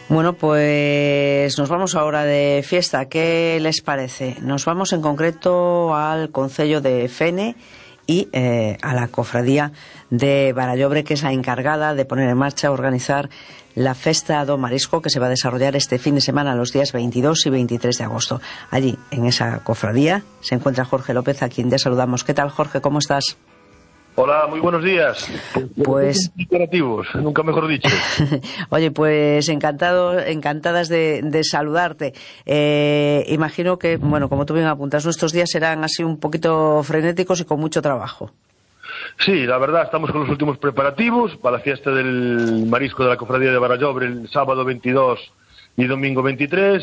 Bueno, pues nos vamos ahora de fiesta. ¿Qué les parece? Nos vamos en concreto al concello de Fene y a la cofradía de Barallobre, que es la encargada de poner en marcha, organizar la Festa do Marisco, que se va a desarrollar este fin de semana, los días 22 y 23 de agosto. Allí, en esa cofradía, se encuentra Jorge López, a quien ya saludamos. ¿Qué tal, Jorge? ¿Cómo estás? Hola, muy buenos días. Pues operativos, nunca mejor dicho. Oye, pues encantadas de saludarte. Imagino que, bueno, como tú bien apuntas, nuestros días serán así un poquito frenéticos y con mucho trabajo. Sí, la verdad, estamos con los últimos preparativos para la fiesta del marisco de la cofradía de Barallobre el sábado 22 y domingo 23.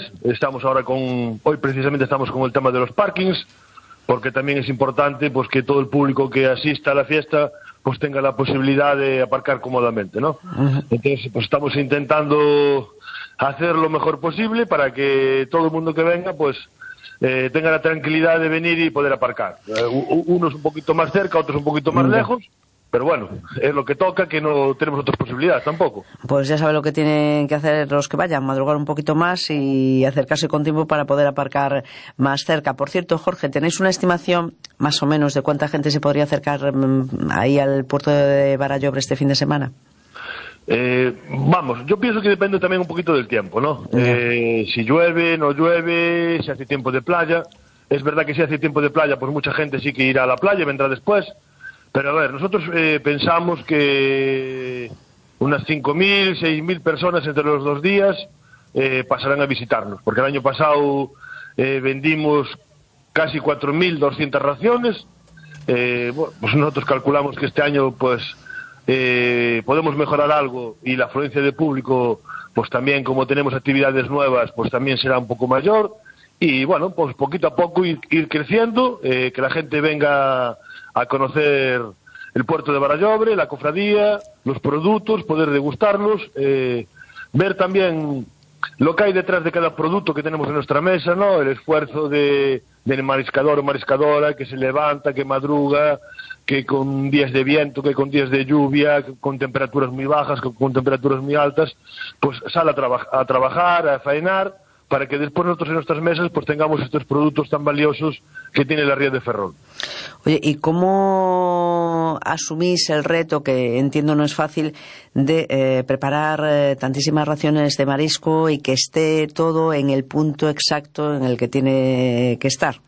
Hoy precisamente estamos con el tema de los parkings, porque también es importante pues que todo el público que asista a la fiesta pues tenga la posibilidad de aparcar cómodamente, ¿no? Uh-huh. Entonces, pues estamos intentando hacer lo mejor posible para que todo el mundo que venga pues tenga la tranquilidad de venir y poder aparcar. Unos un poquito más cerca, otros un poquito más lejos, pero bueno, es lo que toca, que no tenemos otras posibilidades tampoco. Pues ya saben lo que tienen que hacer los que vayan, madrugar un poquito más y acercarse con tiempo para poder aparcar más cerca. Por cierto, Jorge, ¿tenéis una estimación más o menos de cuánta gente se podría acercar ahí al puerto de Barallobre este fin de semana? Vamos, yo pienso que depende también un poquito del tiempo, ¿no? Si llueve, no llueve, si hace tiempo de playa. Es verdad que si hace tiempo de playa, pues mucha gente sí que irá a la playa, vendrá después. Pero a ver, nosotros pensamos que unas 5.000, 6.000 personas entre los 2 días pasarán a visitarnos. Porque el año pasado vendimos casi 4.200 raciones. Bueno, pues nosotros calculamos que este año pues podemos mejorar algo, y la afluencia de público pues también, como tenemos actividades nuevas, pues también será un poco mayor. Y bueno, pues poquito a poco ir creciendo, que la gente venga a conocer el puerto de Barallobre, la cofradía, los productos, poder degustarlos, ver también lo que hay detrás de cada producto que tenemos en nuestra mesa, ¿no? El esfuerzo del mariscador o mariscadora que se levanta, que madruga, que con días de viento, que con días de lluvia, con temperaturas muy bajas, con temperaturas muy altas, pues sale a trabajar, a faenar, para que después nosotros en nuestras mesas pues tengamos estos productos tan valiosos que tiene la Ría de Ferrol. Oye, ¿y cómo asumís el reto, que entiendo no es fácil, de preparar tantísimas raciones de marisco y que esté todo en el punto exacto en el que tiene que estar?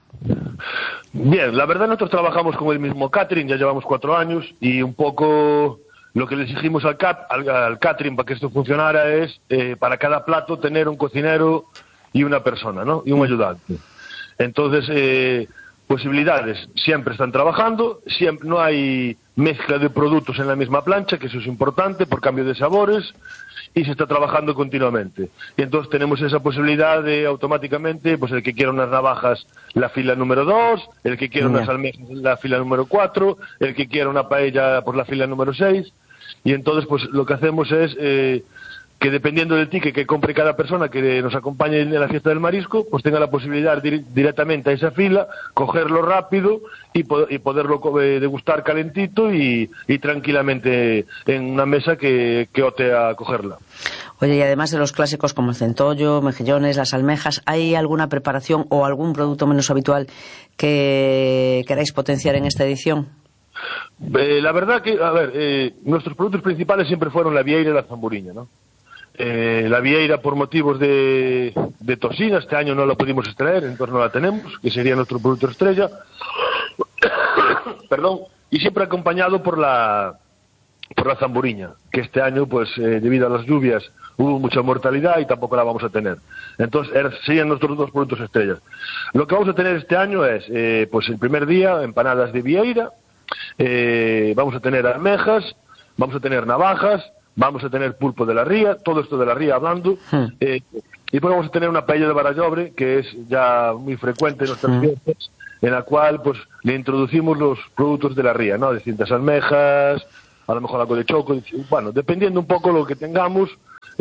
Bien, la verdad nosotros trabajamos con el mismo catering, ya llevamos 4 años, y un poco lo que le exigimos al catering para que esto funcionara es para cada plato tener un cocinero y una persona, ¿no? Y un ayudante. Entonces, posibilidades siempre están trabajando, siempre no hay mezcla de productos en la misma plancha, que eso es importante por cambio de sabores, y se está trabajando continuamente. Y entonces tenemos esa posibilidad de automáticamente, pues el que quiera unas navajas, la fila número 2, el que quiera unas almejas, la fila número 4, el que quiera una paella, pues la fila número 6. Y entonces pues lo que hacemos es que dependiendo del ticket que compre cada persona que nos acompañe en la fiesta del marisco, pues tenga la posibilidad de ir directamente a esa fila, cogerlo rápido y poderlo degustar calentito y tranquilamente en una mesa que ote a cogerla. Oye, y además de los clásicos como el centollo, mejillones, las almejas, ¿hay alguna preparación o algún producto menos habitual que queráis potenciar en esta edición? La verdad que, a ver, nuestros productos principales siempre fueron la vieira y la zamburiña, ¿no? La vieira por motivos de toxina, este año no la pudimos extraer, entonces no la tenemos, que sería nuestro producto estrella. Perdón, y siempre acompañado por la zamburiña, que este año, pues debido a las lluvias, hubo mucha mortalidad y tampoco la vamos a tener. Entonces serían nuestros 2 productos estrellas. Lo que vamos a tener este año es, pues el primer día, empanadas de vieira, vamos a tener almejas, vamos a tener navajas, vamos a tener pulpo de la ría, todo esto de la ría hablando, y después vamos a tener una paella de Barallobre, que es ya muy frecuente en nuestras fiestas, en la cual pues le introducimos los productos de la ría, ¿no? Distintas almejas, a lo mejor algo de choco, bueno, dependiendo un poco lo que tengamos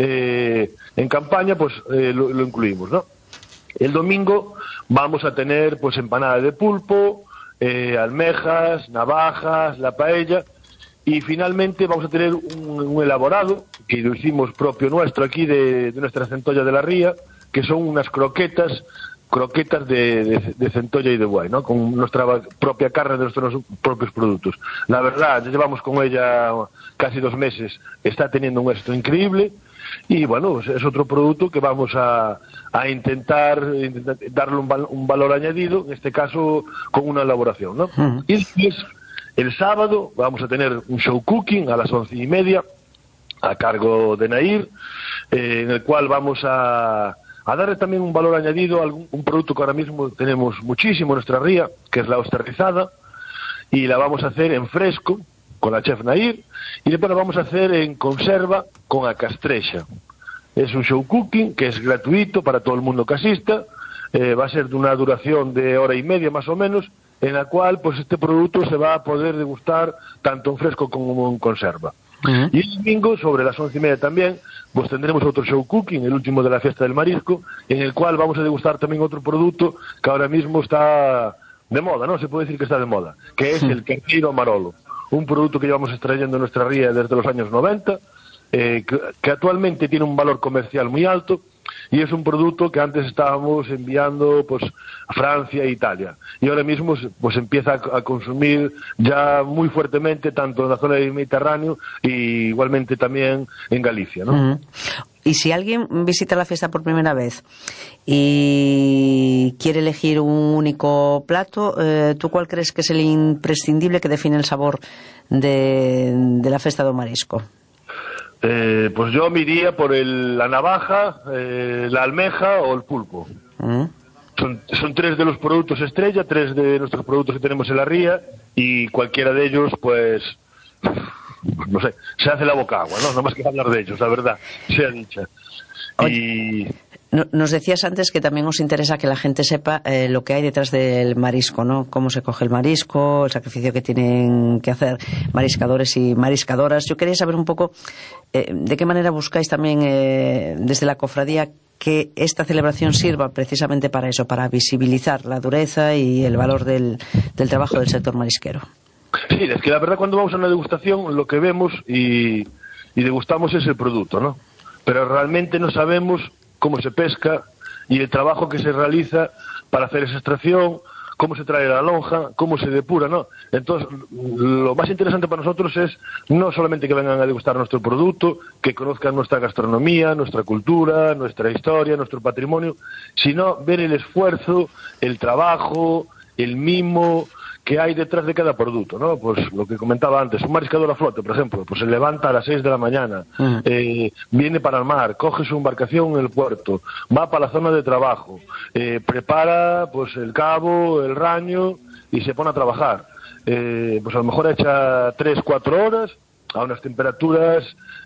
en campaña, pues lo incluimos, ¿no? El domingo vamos a tener pues empanada de pulpo, almejas, navajas, la paella. y finalmente vamos a tener un elaborado que lo hicimos propio nuestro aquí de nuestra centolla de la ría, que son unas croquetas de centolla y de buey, ¿no? Con nuestra propia carne de nuestros propios productos. La verdad, ya llevamos con ella casi 2 meses, está teniendo un éxito increíble y bueno, es otro producto que vamos a intentar darle un valor añadido, en este caso con una elaboración, ¿no? Y después, el sábado vamos a tener un show cooking a las 11:30 a cargo de Nair, en el cual vamos a darle también un valor añadido a un producto que ahora mismo tenemos muchísimo en nuestra ría, que es la ostra rizada, y la vamos a hacer en fresco con la chef Nair, y después la vamos a hacer en conserva con a castrexa. Es un show cooking que es gratuito para todo el mundo que asista, va a ser de una duración de 1:30 más o menos, en la cual pues este producto se va a poder degustar tanto en fresco como en conserva. Y el domingo, sobre las 11:30 también, pues tendremos otro show cooking, el último de la fiesta del marisco, en el cual vamos a degustar también otro producto que ahora mismo está de moda, ¿no? Se puede decir que está de moda, que es el carneiro amarolo, un producto que llevamos extrayendo en nuestra ría desde los años 90, que actualmente tiene un valor comercial muy alto, y es un producto que antes estábamos enviando pues a Francia e Italia, y ahora mismo pues empieza a consumir ya muy fuertemente tanto en la zona del Mediterráneo y igualmente también en Galicia, ¿no? Y si alguien visita la fiesta por primera vez y quiere elegir un único plato, ¿tú cuál crees que es el imprescindible que define el sabor de la Festa do Marisco? Pues yo me iría por la navaja, la almeja o el pulpo. Son 3 de los productos estrella, 3 de nuestros productos que tenemos en la ría, y cualquiera de ellos, pues, no sé, se hace la boca agua, ¿no? No más que hablar de ellos, la verdad, sea dicha. Y nos decías antes que también os interesa que la gente sepa lo que hay detrás del marisco, ¿no? Cómo se coge el marisco, el sacrificio que tienen que hacer mariscadores y mariscadoras. Yo quería saber un poco de qué manera buscáis también desde la cofradía que esta celebración sirva precisamente para eso, para visibilizar la dureza y el valor del trabajo del sector marisquero. Sí, es que la verdad cuando vamos a una degustación lo que vemos y degustamos es el producto, ¿no? Pero realmente no sabemos cómo se pesca y el trabajo que se realiza para hacer esa extracción, cómo se trae la lonja, cómo se depura, ¿no? Entonces, lo más interesante para nosotros es no solamente que vengan a degustar nuestro producto, que conozcan nuestra gastronomía, nuestra cultura, nuestra historia, nuestro patrimonio, sino ver el esfuerzo, el trabajo, el mimo que hay detrás de cada producto, ¿no? Pues lo que comentaba antes, un mariscador a flote, por ejemplo, pues se levanta a las 6 de la mañana, viene para el mar, coge su embarcación en el puerto, va para la zona de trabajo, prepara pues el cabo, el raño y se pone a trabajar. Pues a lo mejor echa 3-4 horas a unas temperaturas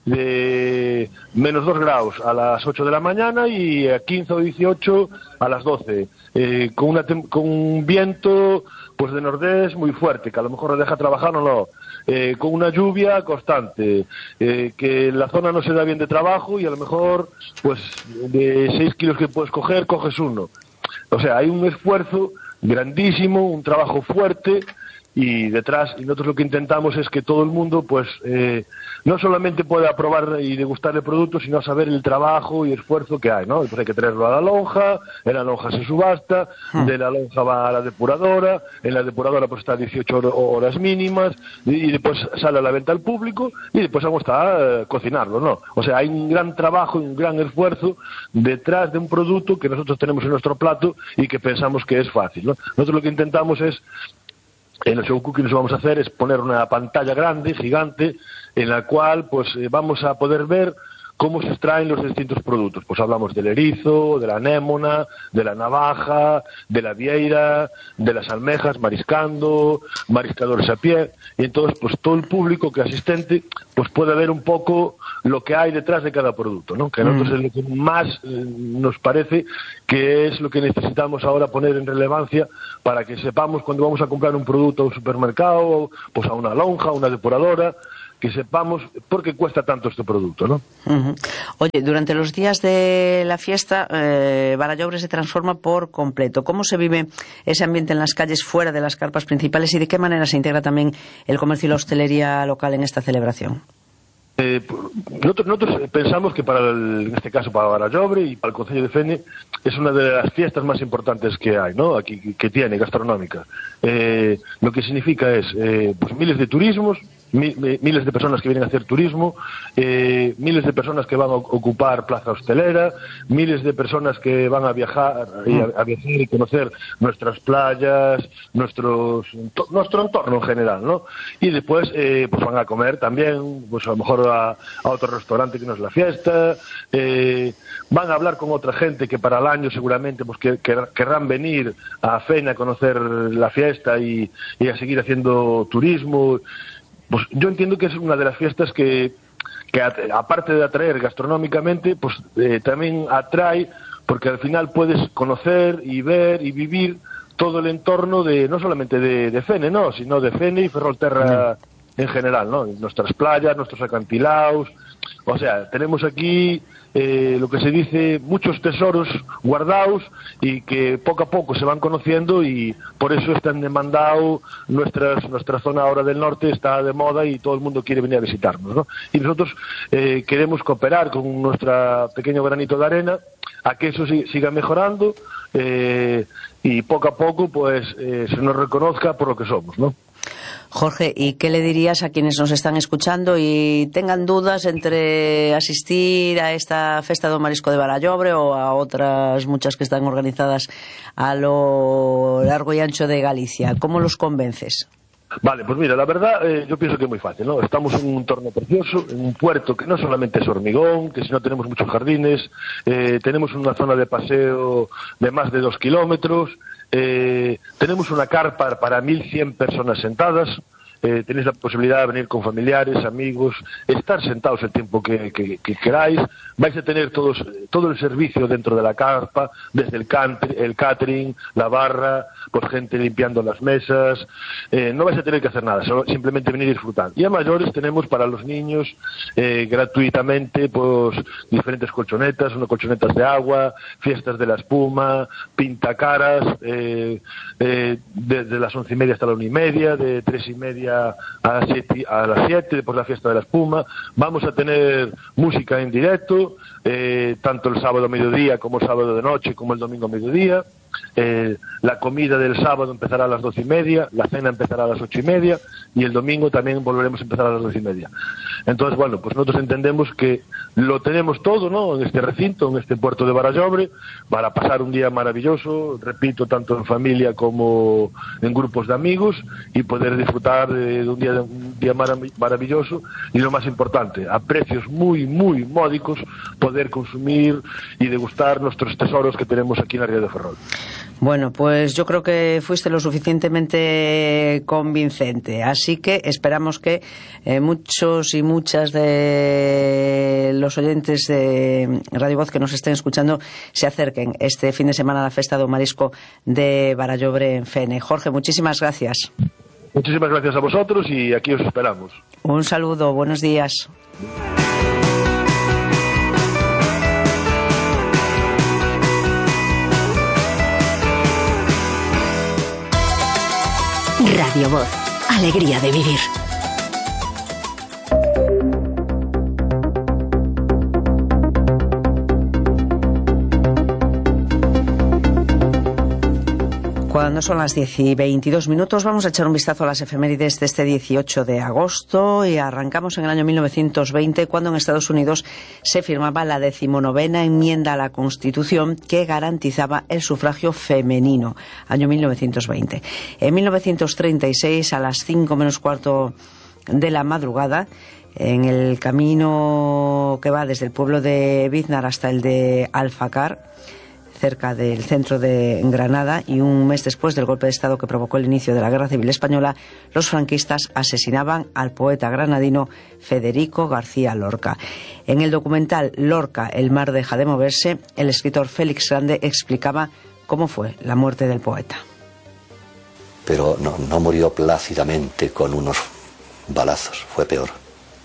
de menos 2 grados a las 8 de la mañana y a 15 o 18 a las 12, con un viento pues de nordés muy fuerte, que a lo mejor lo deja trabajar o no, con una lluvia constante, que la zona no se da bien de trabajo y a lo mejor pues de 6 kilos que puedes coger, coges 1. O sea, hay un esfuerzo grandísimo, un trabajo fuerte, y detrás, y nosotros lo que intentamos es que todo el mundo pues no solamente pueda probar y degustar el producto, sino saber el trabajo y esfuerzo que hay, ¿no? Pues hay que traerlo a la lonja, en la lonja se subasta, de la lonja va a la depuradora, en la depuradora pues está 18 horas mínimas, y después sale a la venta al público, y después vamos a cocinarlo, ¿no? O sea, hay un gran trabajo y un gran esfuerzo detrás de un producto que nosotros tenemos en nuestro plato y que pensamos que es fácil, ¿no? Nosotros lo que intentamos es, en el show cooking, lo que vamos a hacer es poner una pantalla grande, gigante, en la cual pues vamos a poder ver cómo se extraen los distintos productos. Pues hablamos del erizo, de la anémona, de la navaja, de la vieira, de las almejas, mariscadores a pie, y entonces pues todo el público que asistente pues puede ver un poco lo que hay detrás de cada producto, ¿no? Que a nosotros es lo que más nos parece que es lo que necesitamos ahora poner en relevancia para que sepamos cuando vamos a comprar un producto a un supermercado, pues a una lonja, a una depuradora, que sepamos por qué cuesta tanto este producto, ¿no? Oye, durante los días de la fiesta, Barallobre se transforma por completo. ¿Cómo se vive ese ambiente en las calles fuera de las carpas principales y de qué manera se integra también el comercio y la hostelería local en esta celebración? Nosotros pensamos que en este caso para Barallobre y para el Concello de Fene es una de las fiestas más importantes que hay, ¿no? Aquí que tiene, gastronómica. Lo que significa es pues miles de turismos, miles de personas que vienen a hacer turismo, miles de personas que van a ocupar plaza hostelera, miles de personas que van a viajar y conocer nuestras playas, nuestro entorno en general, ¿no? Y después pues van a comer también, pues a lo mejor a otro restaurante que no es la fiesta, van a hablar con otra gente que para el año seguramente pues querrán venir a Fene a conocer la fiesta y a seguir haciendo turismo. Pues yo entiendo que es una de las fiestas que aparte de atraer gastronómicamente, pues también atrae porque al final puedes conocer y ver y vivir todo el entorno no solamente de Fene, no, sino de Fene y Ferrolterra en general, ¿no? Nuestras playas, nuestros acantilados, o sea, tenemos aquí lo que se dice muchos tesoros guardados y que poco a poco se van conociendo y por eso es tan demandado nuestra zona ahora del norte, está de moda y todo el mundo quiere venir a visitarnos, ¿no? Y nosotros queremos cooperar con nuestro pequeño granito de arena a que eso siga mejorando y poco a poco pues se nos reconozca por lo que somos, ¿no? Jorge, ¿y qué le dirías a quienes nos están escuchando y tengan dudas entre asistir a esta Festa do Marisco de Barallobre o a otras muchas que están organizadas a lo largo y ancho de Galicia? ¿Cómo los convences? Vale, pues mira, la verdad yo pienso que es muy fácil, ¿no? Estamos en un entorno precioso, en un puerto que no solamente es hormigón, que si no tenemos muchos jardines, tenemos una zona de paseo de más de 2 kilómetros, tenemos una carpa para 1.100 personas sentadas, tenéis la posibilidad de venir con familiares, amigos, estar sentados el tiempo que queráis, vais a tener todo el servicio dentro de la carpa, desde el catering, la barra, pues gente limpiando las mesas, no vais a tener que hacer nada, solo simplemente venir y disfrutar. Y a mayores tenemos para los niños gratuitamente pues diferentes colchonetas, unas colchonetas de agua, fiestas de la espuma, pintacaras, desde las 11:30 hasta la 1:30, de 3:30 a las 7, después la fiesta de la espuma. Vamos a tener música en directo, tanto el sábado a mediodía como el sábado de noche como el domingo a mediodía. La comida del sábado empezará a las 12:30, la cena empezará a las 8:30 y el domingo también volveremos a empezar a las 12:30. Entonces, bueno, pues nosotros entendemos que lo tenemos todo, ¿no? En este recinto, en este puerto de Barallobre, para pasar un día maravilloso, repito, tanto en familia como en grupos de amigos y poder disfrutar de un día maravilloso y lo más importante, a precios muy, muy módicos, poder consumir y degustar nuestros tesoros que tenemos aquí en la Ría de Ferrol. Bueno, pues yo creo que fuiste lo suficientemente convincente, así que esperamos que muchos y muchas de los oyentes de Radio Voz que nos estén escuchando se acerquen este fin de semana a la Festa do Marisco de Barallobre en Fene. Jorge, muchísimas gracias. Muchísimas gracias a vosotros y aquí os esperamos. Un saludo, buenos días. Radio Voz, alegría de vivir. Cuando son las 10:22, vamos a echar un vistazo a las efemérides de este 18 de agosto y arrancamos en el año 1920, cuando en Estados Unidos se firmaba la 19ª enmienda a la Constitución que garantizaba el sufragio femenino, año 1920. En 1936, a las 5 menos cuarto de la madrugada, en el camino que va desde el pueblo de Biznar hasta el de Alfacar, cerca del centro de Granada, y un mes después del golpe de Estado que provocó el inicio de la Guerra Civil Española, los franquistas asesinaban al poeta granadino Federico García Lorca. En el documental Lorca, el mar deja de moverse, el escritor Félix Grande explicaba cómo fue la muerte del poeta. Pero no murió plácidamente con unos balazos, fue peor.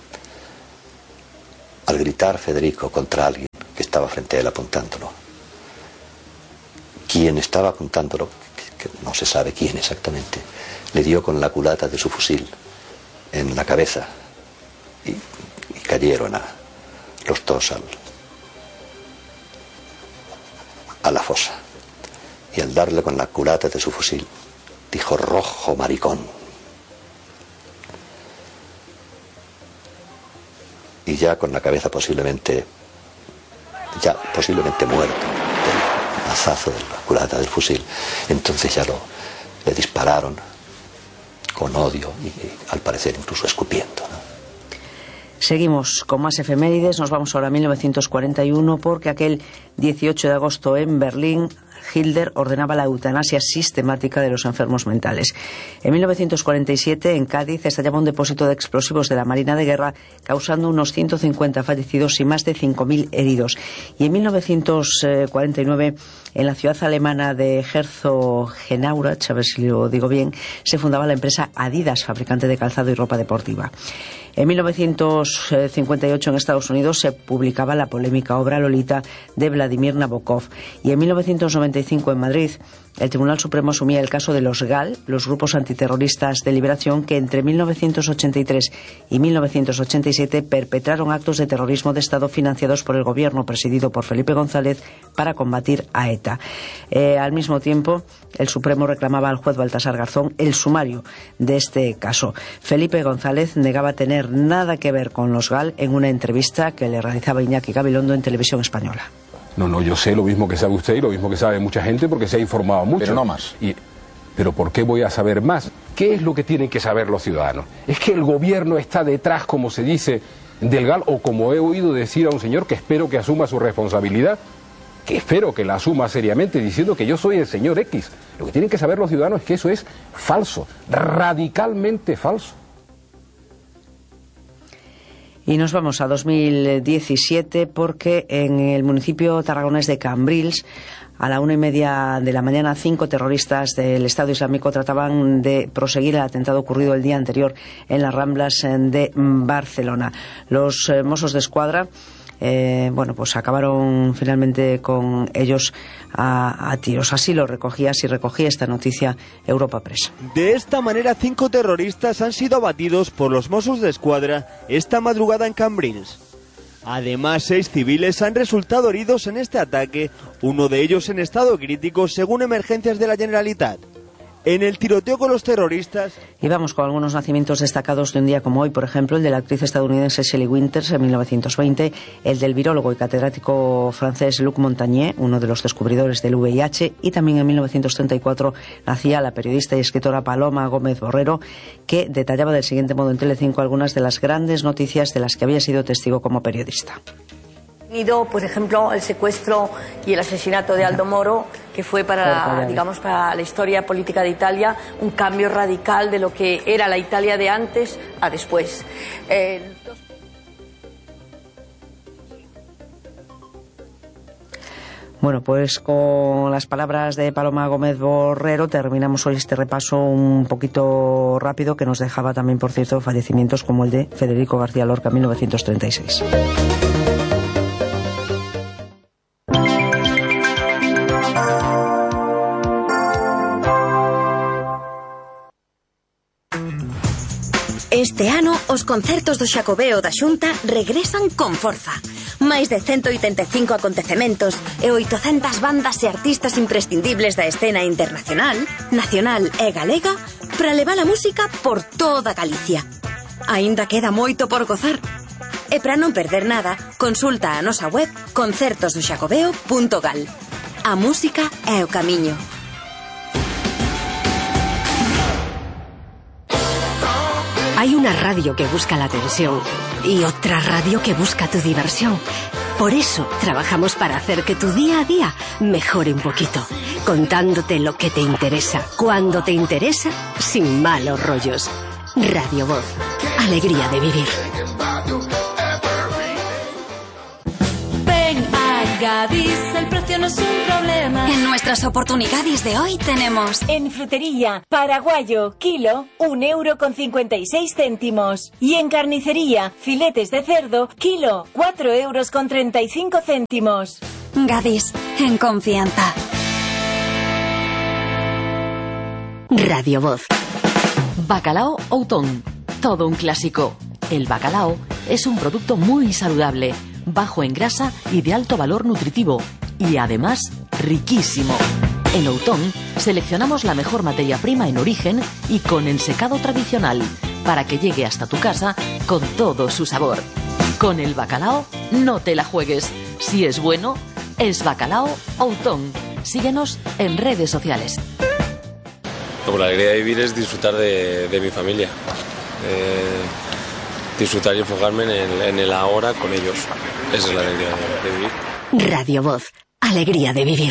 al gritar Federico contra alguien que estaba frente a él apuntándolo, quien estaba apuntándolo, que no se sabe quién exactamente, le dio con la culata de su fusil en la cabeza y cayeron los dos a la fosa. Y al darle con la culata de su fusil, dijo: rojo maricón. Y ya con la cabeza posiblemente muerto del mazazo de la culata del fusil, entonces ya le dispararon con odio y al parecer incluso escupiendo, ¿no? Seguimos con más efemérides. Nos vamos ahora a 1941, porque aquel 18 de agosto en Berlín, Hitler ordenaba la eutanasia sistemática de los enfermos mentales. En 1947, en Cádiz, estallaba un depósito de explosivos de la Marina de Guerra, causando unos 150 fallecidos y más de 5.000 heridos. Y en 1949, en la ciudad alemana de Herzogenaurach, a ver si lo digo bien, se fundaba la empresa Adidas, fabricante de calzado y ropa deportiva. En 1958 en Estados Unidos se publicaba la polémica obra Lolita de Vladimir Nabokov, y en 1995 en Madrid el Tribunal Supremo asumía el caso de los GAL, los grupos antiterroristas de liberación, que entre 1983 y 1987 perpetraron actos de terrorismo de Estado financiados por el gobierno presidido por Felipe González para combatir a ETA. Al mismo tiempo, el Supremo reclamaba al juez Baltasar Garzón el sumario de este caso. Felipe González negaba tener nada que ver con los GAL en una entrevista que le realizaba Iñaki Gabilondo en Televisión Española. No, yo sé lo mismo que sabe usted y lo mismo que sabe mucha gente, porque se ha informado mucho. Pero no más. ¿Pero por qué voy a saber más? ¿Qué es lo que tienen que saber los ciudadanos? ¿Es que el gobierno está detrás, como se dice, del GAL? O como he oído decir a un señor que espero que asuma su responsabilidad, que espero que la asuma seriamente, diciendo que yo soy el señor X. Lo que tienen que saber los ciudadanos es que eso es falso, radicalmente falso. Y nos vamos a 2017, porque en el municipio tarragonés de Cambrils, a la 1:30 de la mañana, 5 terroristas del Estado Islámico trataban de proseguir el atentado ocurrido el día anterior en las Ramblas de Barcelona. Los Mossos de Escuadra pues acabaron finalmente con ellos a tiros. Así recogía esta noticia Europa Press. De esta manera, 5 terroristas han sido abatidos por los Mossos de Escuadra esta madrugada en Cambrils. Además, 6 civiles han resultado heridos en este ataque, uno de ellos en estado crítico, según Emergencias de la Generalitat. En el tiroteo con los terroristas... Y vamos con algunos nacimientos destacados de un día como hoy, por ejemplo, el de la actriz estadounidense Shelley Winters en 1920, el del virólogo y catedrático francés Luc Montagnier, uno de los descubridores del VIH, y también en 1934 nacía la periodista y escritora Paloma Gómez Borrero, que detallaba del siguiente modo en Telecinco algunas de las grandes noticias de las que había sido testigo como periodista. Por ejemplo, el secuestro y el asesinato de Aldo Moro, que fue para la historia política de Italia un cambio radical de lo que era la Italia de antes a después. Bueno, pues con las palabras de Paloma Gómez Borrero terminamos hoy este repaso un poquito rápido, que nos dejaba también, por cierto, fallecimientos como el de Federico García Lorca en 1936. Este ano, os concertos do Xacobeo da Xunta regresan con forza. Máis de 185 acontecementos e 800 bandas e artistas imprescindibles da escena internacional, nacional e galega para levar a música por toda Galicia. Aínda queda moito por gozar. E para non perder nada, consulta a nosa web concertosdoxacobeo.gal. A música é o camiño. Hay una radio que busca la atención y otra radio que busca tu diversión. Por eso trabajamos para hacer que tu día a día mejore un poquito, contándote lo que te interesa, cuando te interesa, sin malos rollos. Radio Voz, alegría de vivir. Ven a Gadis, el precio no es un problema. En nuestras oportunidades de hoy tenemos... En frutería, paraguayo, kilo, 1,56 €. Y en carnicería, filetes de cerdo, kilo, 4,35 €. Gadis, en confianza. Radio Voz. Bacalao Outón, todo un clásico. El bacalao es un producto muy saludable, bajo en grasa y de alto valor nutritivo, y además riquísimo. En Outón seleccionamos la mejor materia prima en origen y con ensecado tradicional, para que llegue hasta tu casa con todo su sabor. Con el bacalao no te la juegues. Si es bueno, es Bacalao Outón. Síguenos en redes sociales. La alegría de vivir es disfrutar de mi familia. Disfrutar y enfocarme en el ahora con ellos. Esa es la alegría de vivir. Radio Voz. Alegría de vivir.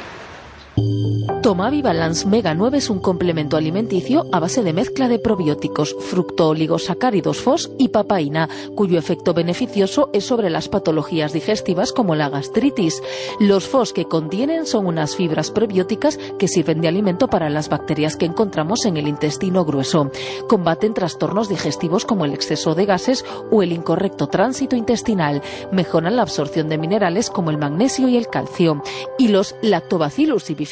Tomavi Balance Mega 9 es un complemento alimenticio a base de mezcla de probióticos, fructooligosacáridos FOS y papaína, cuyo efecto beneficioso es sobre las patologías digestivas como la gastritis. Los FOS que contienen son unas fibras prebióticas que sirven de alimento para las bacterias que encontramos en el intestino grueso. Combaten trastornos digestivos como el exceso de gases o el incorrecto tránsito intestinal. Mejoran la absorción de minerales como el magnesio y el calcio. Y los Lactobacillus